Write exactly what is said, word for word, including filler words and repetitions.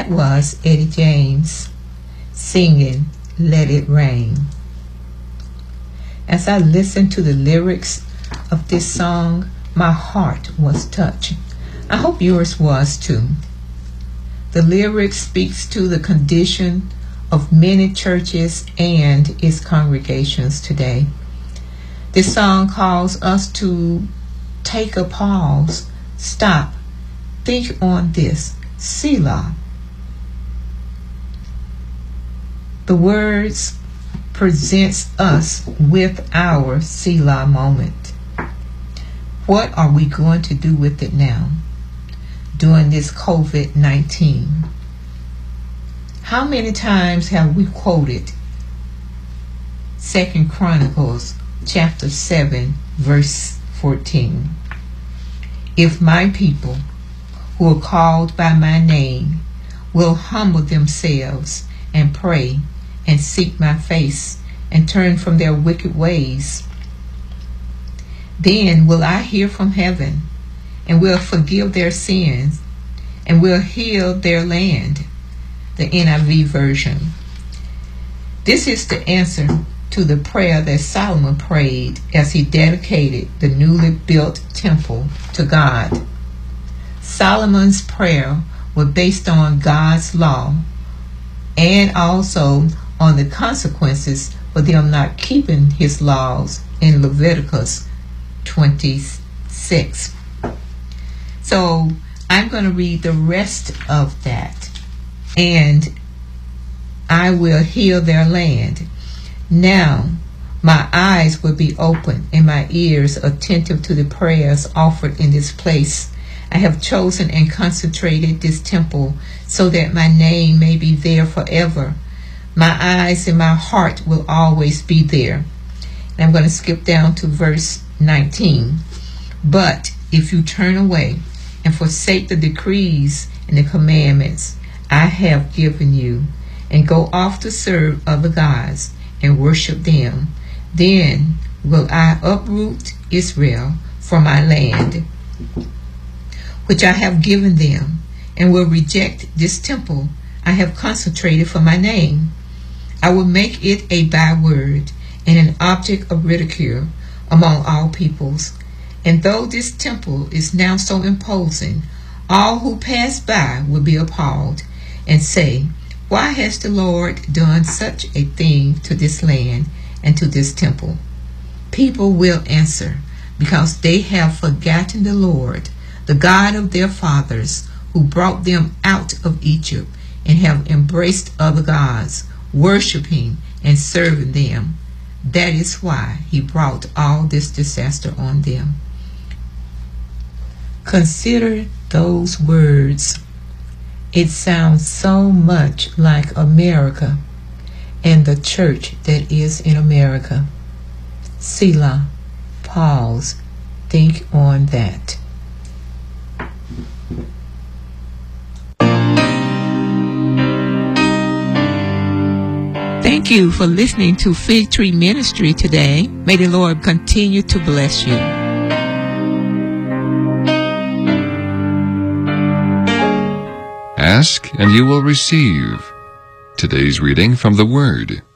That was Eddie James singing Let It Rain. As I listened to the lyrics of this song, my heart was touched. I hope yours was too. The lyrics speaks to the condition of many churches and its congregations today. This song calls us to take a pause, stop, think on this, Selah. The words presents us with our Selah moment. What are we going to do with it now during this covid nineteen? How many times have we quoted Second Chronicles chapter seven verse fourteen? If my people who are called by my name will humble themselves and pray and seek my face and turn from their wicked ways, then will I hear from heaven and will forgive their sins and will heal their land. The N I V version. This is the answer to the prayer that Solomon prayed as he dedicated the newly built temple to God. Solomon's prayer was based on God's law and also on the consequences for them not keeping his laws in Leviticus twenty-six. So I'm going to read the rest of that. And I will heal their land. Now my eyes will be open and my ears attentive to the prayers offered in this place. I have chosen and concentrated this temple so that my name may be there forever. My eyes and my heart will always be there. And I'm going to skip down to verse nineteen. But if you turn away and forsake the decrees and the commandments I have given you, and go off to serve other gods and worship them, then will I uproot Israel from my land, which I have given them, and will reject this temple I have consecrated for my name. I will make it a byword and an object of ridicule among all peoples. And though this temple is now so imposing, all who pass by will be appalled and say, why has the Lord done such a thing to this land and to this temple? People will answer, because they have forgotten the Lord, the God of their fathers, who brought them out of Egypt, and have embraced other gods, worshiping and serving them. That is why he brought all this disaster on them. Consider those words. It sounds so much like America and the church that is in America. Selah, pause, think on that. Thank you for listening to Fig Tree Ministry today. May the Lord continue to bless you. Ask and you will receive. Today's reading from the Word.